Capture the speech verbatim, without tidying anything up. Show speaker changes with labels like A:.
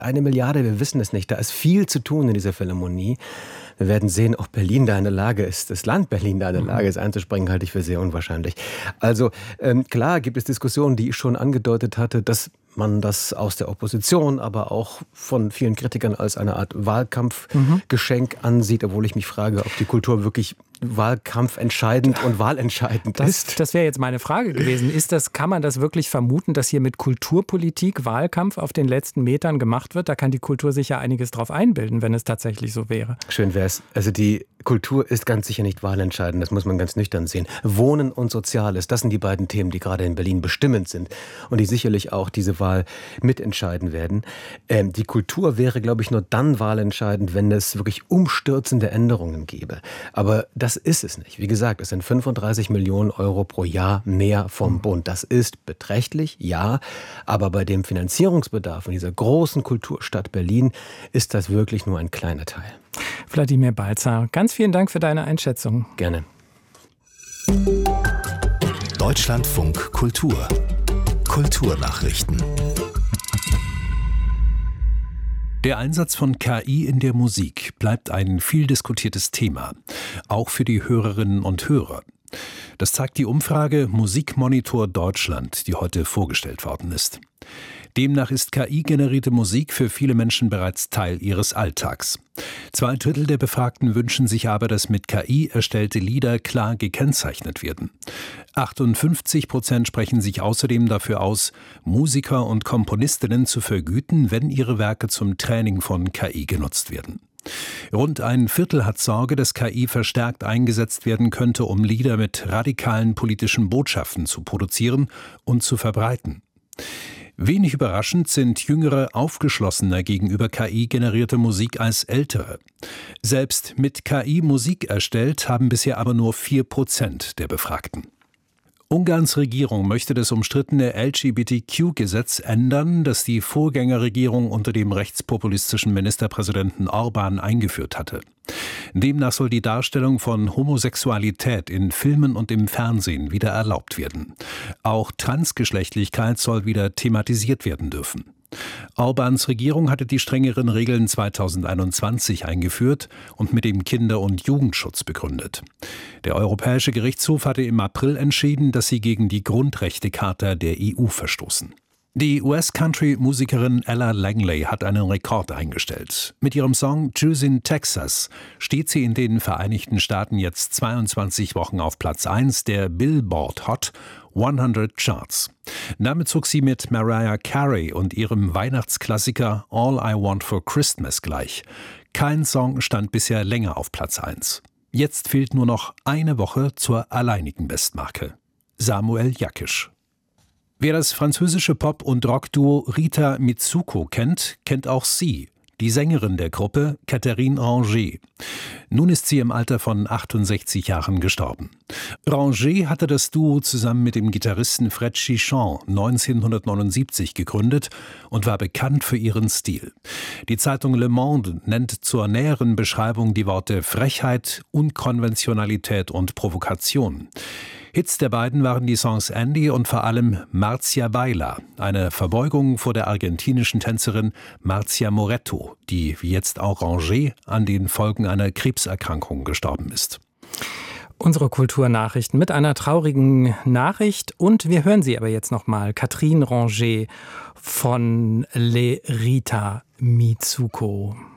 A: Eine Milliarde, wir wissen es nicht. Da ist viel zu tun in dieser Philharmonie. Wir werden sehen, ob Berlin da in der Lage ist, das Land Berlin da in der Lage ist, einzuspringen, halte ich für sehr unwahrscheinlich. Also ähm, klar gibt es Diskussionen, die ich schon angedeutet hatte, dass man das aus der Opposition, aber auch von vielen Kritikern als eine Art Wahlkampfgeschenk mhm. ansieht, obwohl ich mich frage, ob die Kultur wirklich wahlkampfentscheidend und wahlentscheidend
B: das,
A: ist.
B: Das wäre jetzt meine Frage gewesen. Ist das, kann man das wirklich vermuten, dass hier mit Kulturpolitik Wahlkampf auf den letzten Metern gemacht wird? Da kann die Kultur sicher einiges drauf einbilden, wenn es tatsächlich so wäre.
A: Schön wäre es. Also die Kultur ist ganz sicher nicht wahlentscheidend, das muss man ganz nüchtern sehen. Wohnen und Soziales, das sind die beiden Themen, die gerade in Berlin bestimmend sind und die sicherlich auch diese Wahl mitentscheiden werden. Ähm, die Kultur wäre, glaube ich, nur dann wahlentscheidend, wenn es wirklich umstürzende Änderungen gäbe. Aber das ist es nicht. Wie gesagt, es sind fünfunddreißig Millionen Euro pro Jahr mehr vom Bund. Das ist beträchtlich, ja, aber bei dem Finanzierungsbedarf in dieser großen Kulturstadt Berlin ist das wirklich nur ein kleiner Teil.
B: Wladimir Balzer, ganz vielen Dank für deine Einschätzung.
A: Gerne.
C: Deutschlandfunk Kultur. Kulturnachrichten.
D: Der Einsatz von K I in der Musik bleibt ein viel diskutiertes Thema, auch für die Hörerinnen und Hörer. Das zeigt die Umfrage Musikmonitor Deutschland, die heute vorgestellt worden ist. Demnach ist K I-generierte Musik für viele Menschen bereits Teil ihres Alltags. Zwei Drittel der Befragten wünschen sich aber, dass mit K I erstellte Lieder klar gekennzeichnet werden. achtundfünfzig Prozent sprechen sich außerdem dafür aus, Musiker und Komponistinnen zu vergüten, wenn ihre Werke zum Training von K I genutzt werden. Rund ein Viertel hat Sorge, dass K I verstärkt eingesetzt werden könnte, um Lieder mit radikalen politischen Botschaften zu produzieren und zu verbreiten. Wenig überraschend sind Jüngere aufgeschlossener gegenüber K I-generierte Musik als Ältere. Selbst mit K I Musik erstellt, haben bisher aber nur vier Prozent der Befragten. Ungarns Regierung möchte das umstrittene L G B T Q-Gesetz ändern, das die Vorgängerregierung unter dem rechtspopulistischen Ministerpräsidenten Orbán eingeführt hatte. Demnach soll die Darstellung von Homosexualität in Filmen und im Fernsehen wieder erlaubt werden. Auch Transgeschlechtlichkeit soll wieder thematisiert werden dürfen. Orbáns Regierung hatte die strengeren Regeln zweitausendeinundzwanzig eingeführt und mit dem Kinder- und Jugendschutz begründet. Der Europäische Gerichtshof hatte im April entschieden, dass sie gegen die Grundrechtecharta der E U verstoßen. Die U S-Country-Musikerin Ella Langley hat einen Rekord eingestellt. Mit ihrem Song Juice in Texas steht sie in den Vereinigten Staaten jetzt zweiundzwanzig Wochen auf Platz eins der Billboard Hot hundert Charts. Damit zog sie mit Mariah Carey und ihrem Weihnachtsklassiker All I Want for Christmas gleich. Kein Song stand bisher länger auf Platz eins. Jetzt fehlt nur noch eine Woche zur alleinigen Bestmarke. Samuel Jakisch. Wer das französische Pop- und Rockduo Rita Mitsuko kennt, kennt auch sie, die Sängerin der Gruppe, Catherine Ranger. Nun ist sie im Alter von achtundsechzig Jahren gestorben. Ranger hatte das Duo zusammen mit dem Gitarristen Fred Chichon neunzehnhundertneunundsiebzig gegründet und war bekannt für ihren Stil. Die Zeitung Le Monde nennt zur näheren Beschreibung die Worte Frechheit, Unkonventionalität und Provokation. Hits der beiden waren die Songs Andy und vor allem Marcia Baila, eine Verbeugung vor der argentinischen Tänzerin Marcia Moretto, die wie jetzt auch Ranger an den Folgen einer Krebserkrankung gestorben ist.
B: Unsere Kulturnachrichten mit einer traurigen Nachricht und wir hören sie aber jetzt nochmal. Catherine Ranger von Le Rita Mitsuko.